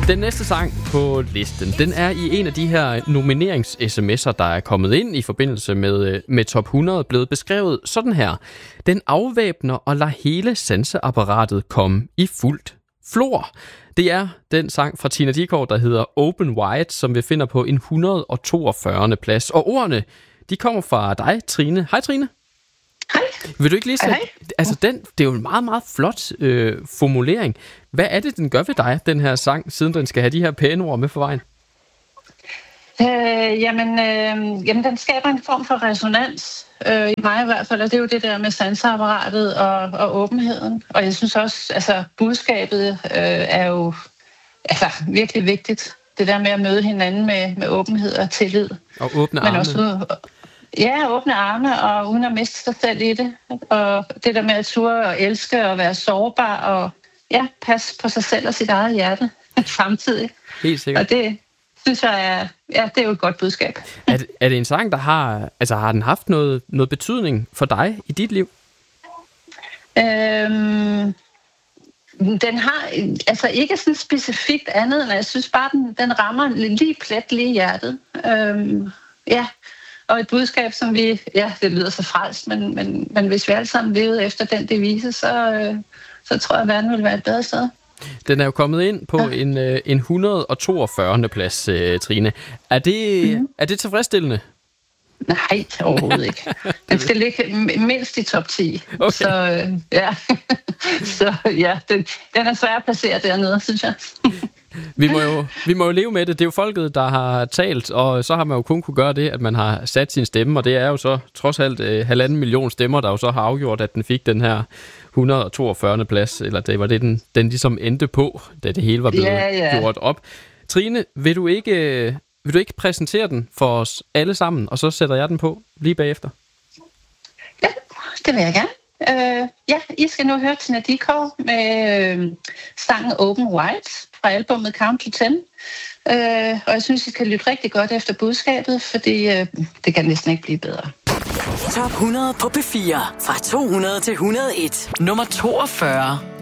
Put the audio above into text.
Den næste sang på listen, den er i en af de her nominerings-sms'er, der er kommet ind i forbindelse med Top 100, blevet beskrevet sådan her. Den afvæbner og lader hele sanseapparatet komme i fuldt flor. Det er den sang fra Tina Dickow, der hedder Open Wide, som vi finder på en 142. plads. Og ordene, de kommer fra dig, Trine. Hej, Trine. Hej. Vil du ikke lige sætte... Hej. Altså, det er jo en meget, meget flot formulering. Hvad er det, den gør ved dig, den her sang, siden den skal have de her pæne ord med for vejen? Jamen, den skaber en form for resonans, i mig i hvert fald, og det er jo det der med sanseapparatet og åbenheden. Og jeg synes også, altså budskabet er jo virkelig vigtigt. Det der med at møde hinanden med åbenhed og tillid. Og åbne arme. Men også åbne arme, og uden at miste sig selv i det. Og det der med at ture og elske og være sårbar, og passe på sig selv og sit eget hjerte samtidig. Helt sikkert. Og det synes jeg det er jo et godt budskab. Er det en sang, der har den haft noget betydning for dig i dit liv? Den har altså ikke sådan specifikt andet, end jeg synes bare, den rammer lige plet lige i hjertet. Og et budskab, som vi, det lyder så frelst, men hvis vi alle sammen levede efter den devise, så tror jeg, at verden ville være et bedre sted. Den er jo kommet ind på en 142. plads, Trine. Er det tilfredsstillende? Nej, overhovedet ikke. Den skal ligge mindst i top 10. Okay. Så den er svær at placere dernede, synes jeg. Vi må jo leve med det. Det er jo folket, der har talt, og så har man jo kun kunne gøre det, at man har sat sin stemme, og det er jo så trods alt 1,5 million stemmer, der jo så har afgjort, at den fik den her 142. plads, eller det var det, den ligesom endte på, da det hele var blevet gjort op. Trine, vil du ikke præsentere den for os alle sammen, og så sætter jeg den på lige bagefter? Ja, det vil jeg gerne. I skal nu høre Tina Dickow med sangen Open Wide fra albumet Count to 10. Og jeg synes, I skal lytte rigtig godt efter budskabet, fordi det kan næsten ikke blive bedre. Top 100 på P4 fra 200 til 101. Nummer 42.